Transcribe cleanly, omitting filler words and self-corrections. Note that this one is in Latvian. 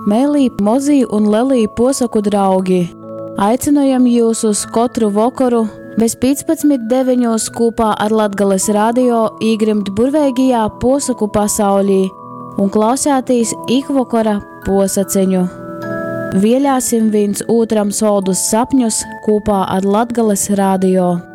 Mēlī, mozī un lelī posaku draugi. Aicinojam jūs uz katru vakaru bez 15:9 kopā ar Latgales radio īgrimt burveigajā posaku pasaulī un klausētīs ikvakara posaceņu. Vielāsim viens otram soldus sapņus kopā ar Latgales radio.